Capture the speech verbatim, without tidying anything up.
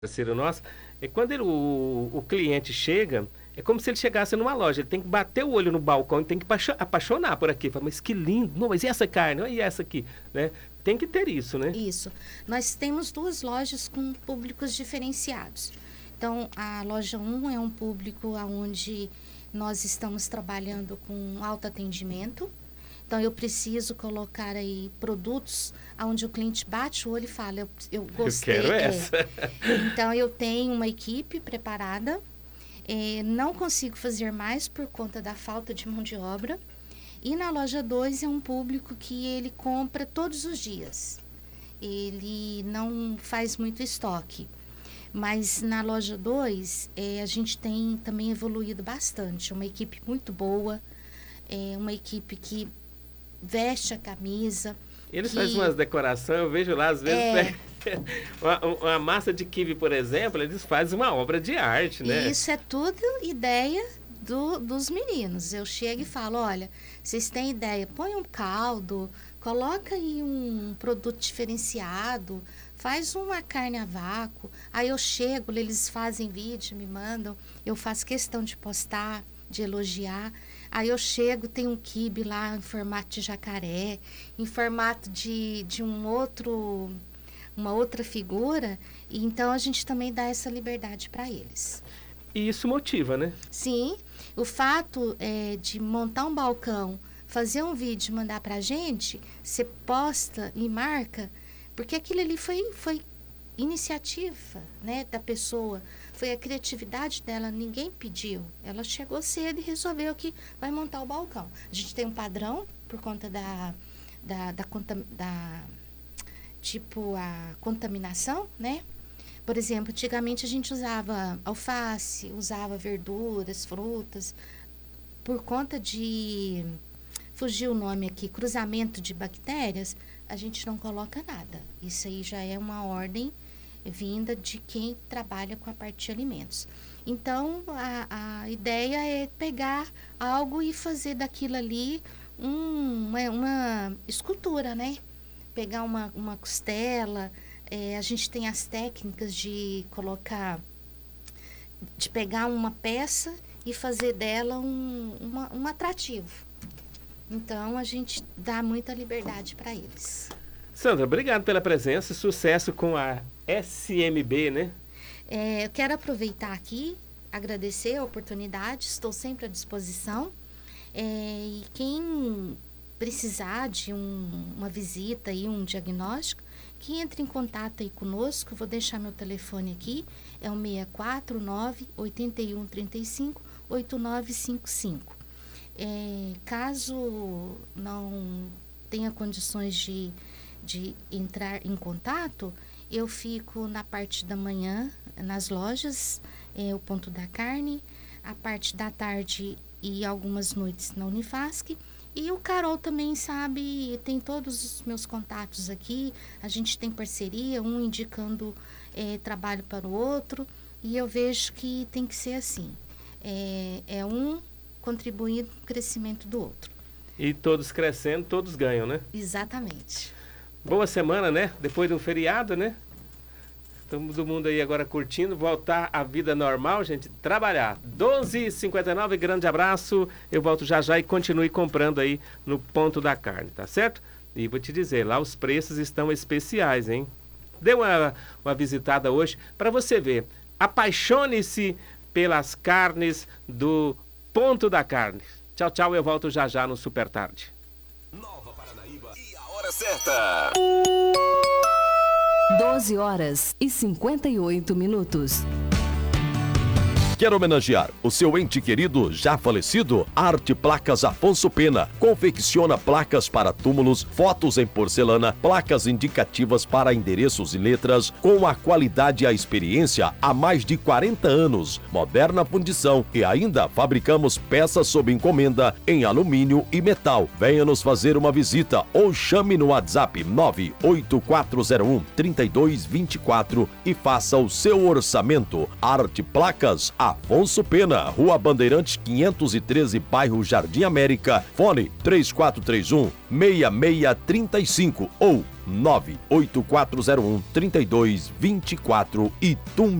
parceiro nosso, é quando ele, o, o cliente chega, é como se ele chegasse numa loja, ele tem que bater o olho no balcão, ele tem que apaixo- apaixonar por aqui, fala, mas que lindo, não, mas e essa carne, e essa aqui, né? Tem que ter isso, né? Isso. Nós temos duas lojas com públicos diferenciados. Então, a loja um é um público onde nós estamos trabalhando com alto atendimento. Então, eu preciso colocar aí produtos onde o cliente bate o olho e fala, eu, eu gostei. Eu quero é. essa. Então, eu tenho uma equipe preparada. É, não consigo fazer mais por conta da falta de mão de obra. E na loja dois é um público que ele compra todos os dias. Ele não faz muito estoque. Mas na loja dois, é, a gente tem também evoluído bastante. Uma equipe muito boa, é, uma equipe que veste a camisa. Eles que, fazem umas decorações, eu vejo lá, às vezes, é, né? uma, uma massa de quibe, por exemplo, eles fazem uma obra de arte, né? Isso é tudo ideia do, dos meninos. Eu chego e falo, olha, vocês têm ideia, põe um caldo, coloca aí um produto diferenciado, faz uma carne a vácuo. Aí eu chego, eles fazem vídeo, me mandam, eu faço questão de postar, de elogiar. Aí eu chego, tem um quibe lá em formato de jacaré, em formato de, de um outro, uma outra figura. E então a gente também dá essa liberdade para eles. E isso motiva, né? Sim, o fato é, de montar um balcão, fazer um vídeo e mandar para a gente, você posta e marca, porque aquilo ali foi, foi iniciativa, né, da pessoa, foi a criatividade dela, ninguém pediu, ela chegou cedo e resolveu que vai montar o balcão. A gente tem um padrão por conta da, da, da, da, da tipo a contaminação, né? Por exemplo, antigamente a gente usava alface, usava verduras, frutas, por conta de, fugiu o nome aqui, cruzamento de bactérias, a gente não coloca nada. Isso aí já é uma ordem vinda de quem trabalha com a parte de alimentos. Então, a, a ideia é pegar algo e fazer daquilo ali um, uma, uma escultura, né? Pegar uma, uma costela, é, a gente tem as técnicas de colocar, de pegar uma peça e fazer dela um, uma, um atrativo. Então, a gente dá muita liberdade para eles. Sandra, obrigado pela presença, sucesso com a S M B, né? É, eu quero aproveitar aqui, agradecer a oportunidade, estou sempre à disposição. É, e quem precisar de um, uma visita e um diagnóstico, que entre em contato aí conosco, vou deixar meu telefone aqui, é o seis quatro nove, oito um três cinco, oito nove cinco cinco. É, caso não tenha condições de, de entrar em contato, eu fico na parte da manhã, nas lojas, é, o Ponto da Carne, a parte da tarde e algumas noites na Unifasc. E o Carol também sabe, tem todos os meus contatos aqui, a gente tem parceria, um indicando é, trabalho para o outro, e eu vejo que tem que ser assim, é, é um contribuindo para o crescimento do outro. E todos crescendo, todos ganham, né? Exatamente. Boa semana, né? Depois de um feriado, né? Todo mundo aí agora curtindo, voltar à vida normal, gente, trabalhar. doze e cinquenta e nove, grande abraço, eu volto já já e continue comprando aí no Ponto da Carne, tá certo? E vou te dizer, lá os preços estão especiais, hein? Dê uma, uma visitada hoje para você ver. Apaixone-se pelas carnes do Ponto da Carne. Tchau, tchau, eu volto já já no Super Tarde. Nova Paranaíba e a hora certa. doze horas e cinquenta e oito minutos. Quer homenagear o seu ente querido já falecido? Arte Placas Afonso Pena confecciona placas para túmulos, fotos em porcelana, placas indicativas para endereços e letras, com a qualidade e a experiência há mais de quarenta anos. Moderna fundição e ainda fabricamos peças sob encomenda em alumínio e metal. Venha nos fazer uma visita ou chame no WhatsApp nove oito quatro zero um, três dois dois quatro e faça o seu orçamento. Arte Placas Afonso Pena, Rua Bandeirantes quinhentos e treze, bairro Jardim América, fone três quatro três um, seis seis três cinco ou nove oito quatro zero um, três dois dois quatro Itum.